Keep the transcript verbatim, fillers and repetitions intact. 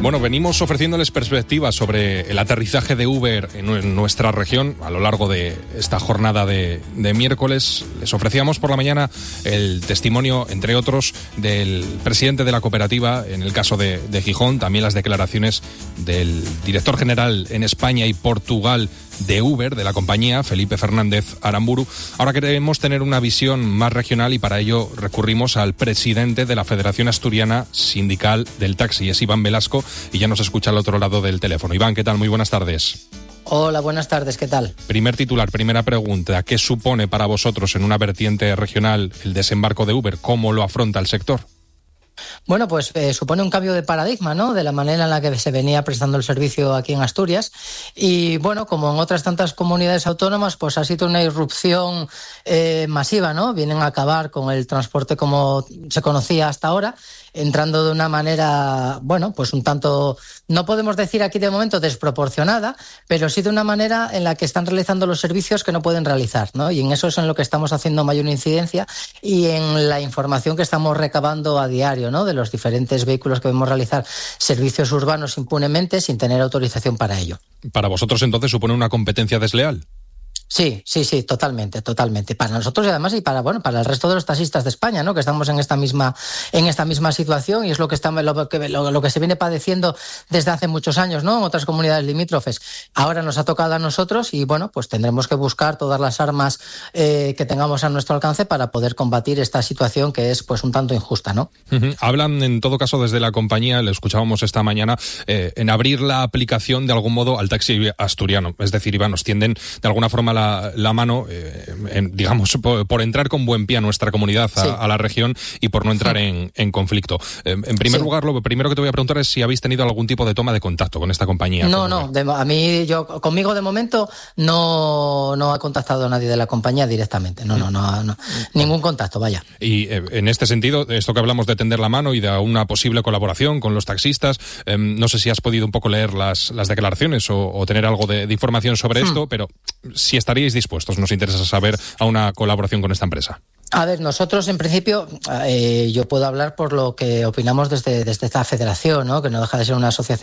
Bueno, venimos ofreciéndoles perspectivas sobre el aterrizaje de Uber en nuestra región a lo largo de esta jornada de, de miércoles. Les ofrecíamos por la mañana el testimonio, entre otros, del presidente de la cooperativa, en el caso de, de Gijón, también las declaraciones del director general en España y Portugal de Uber, de la compañía, Felipe Fernández Aramburu. Ahora queremos tener una visión más regional y para ello recurrimos al presidente de la Federación Asturiana Sindical del Taxi, es Iván Velasco, y ya nos escucha al otro lado del teléfono. Iván, ¿qué tal? Muy buenas tardes. Hola, buenas tardes, ¿qué tal? Primer titular, primera pregunta, ¿qué supone para vosotros en una vertiente regional el desembarco de Uber? ¿Cómo lo afronta el sector? Bueno, pues eh, supone un cambio de paradigma, ¿no?, de la manera en la que se venía prestando el servicio aquí en Asturias. Y bueno, como en otras tantas comunidades autónomas, pues ha sido una irrupción eh, masiva, ¿no? Vienen a acabar con el transporte como se conocía hasta ahora, entrando de una manera, bueno, pues un tanto, no podemos decir aquí de momento desproporcionada, pero sí de una manera en la que están realizando los servicios que no pueden realizar, ¿no? Y en eso es en lo que estamos haciendo mayor incidencia y en la información que estamos recabando a diario, ¿no?, de los diferentes vehículos que vemos realizar servicios urbanos impunemente sin tener autorización para ello. ¿Para vosotros entonces supone una competencia desleal? Sí, sí, sí, totalmente, totalmente. Para nosotros y además y para bueno, para el resto de los taxistas de España, ¿no?, que estamos en esta misma en esta misma situación y es lo que estamos lo que lo, lo que se viene padeciendo desde hace muchos años, ¿no?, en otras comunidades limítrofes. Ahora nos ha tocado a nosotros y bueno, pues tendremos que buscar todas las armas eh, que tengamos a nuestro alcance para poder combatir esta situación que es pues un tanto injusta, ¿no? Uh-huh. Hablan en todo caso desde la compañía, le escuchábamos esta mañana, eh, en abrir la aplicación de algún modo al taxi asturiano. Es decir, Iván, nos tienden de alguna forma la La, la mano, eh, en, digamos, por, por entrar con buen pie a nuestra comunidad, a, sí. a la región y por no entrar sí. en, en conflicto. Eh, en primer sí. lugar, lo primero que te voy a preguntar es si habéis tenido algún tipo de toma de contacto con esta compañía. No, no, de, a mí, yo conmigo de momento no, no ha contactado nadie de la compañía directamente. No, no, no, no ningún contacto, vaya. Y eh, en este sentido, esto que hablamos de tender la mano y de una posible colaboración con los taxistas, eh, no sé si has podido un poco leer las, las declaraciones o, o tener algo de, de información sobre hmm. esto, pero si estaríais dispuestos, nos interesa saber, a una colaboración con esta empresa. A ver, nosotros en principio, eh, yo puedo hablar por lo que opinamos desde, desde esta federación, ¿no?, que no deja de ser una asociación